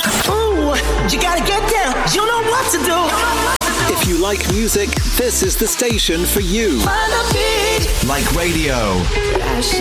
Ooh, you gotta get down. You know what to do. If you like music, this is the station for you. Find a beat. Like radio.